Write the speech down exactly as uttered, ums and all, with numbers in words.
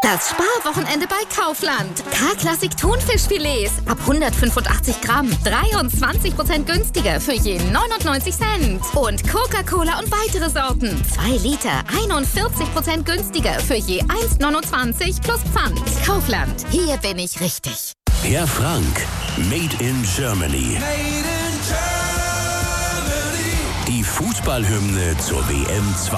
Das Sparwochenende bei Kaufland. K-Klassik Thunfischfilets ab hundertfünfundachtzig Gramm. dreiundzwanzig Prozent günstiger für je neunundneunzig Cent. Und Coca-Cola und weitere Sorten. zwei Liter, einundvierzig Prozent günstiger für je eins neunundzwanzig plus Pfand. Kaufland. Hier bin ich richtig. Herr Frank, Made in Germany. Made in Germany. Die Fußballhymne zur W M